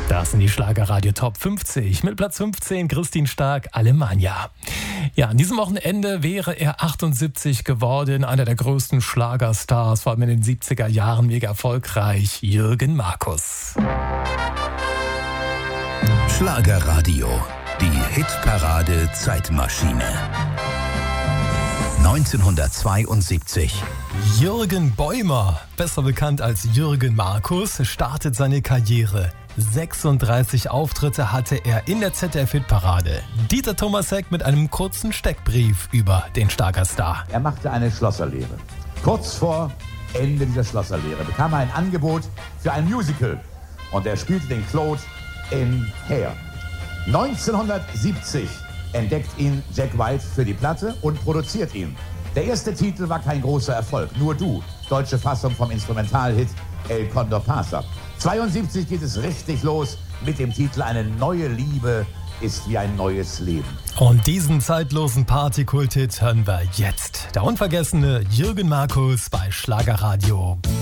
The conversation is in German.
Das sind die Schlagerradio Top 50. Mit Platz 15 Christin Stark, Alemannia. Ja, an diesem Wochenende wäre er 78 geworden. Einer der größten Schlagerstars, vor allem in den 70er Jahren mega erfolgreich. Jürgen Markus. Schlagerradio, die Hitparade Zeitmaschine. 1972. Jürgen Bäumer, besser bekannt als Jürgen Markus, startet seine Karriere. 36 Auftritte hatte er in der ZDF-Hitparade. Dieter Thomas-Heck mit einem kurzen Steckbrief über den Schlagerstar. Er machte eine Schlosserlehre. Kurz vor Ende dieser Schlosserlehre bekam er ein Angebot für ein Musical. Und er spielte den Claude in Hair. 1970 entdeckt ihn Jack White für die Platte und produziert ihn. Der erste Titel war kein großer Erfolg. Nur du, deutsche Fassung vom Instrumentalhit El Condor Pasa. 72 geht es richtig los mit dem Titel Eine neue Liebe ist wie ein neues Leben. Und diesen zeitlosen Partykult-Hit hören wir jetzt. Der unvergessene Jürgen Markus bei Schlagerradio.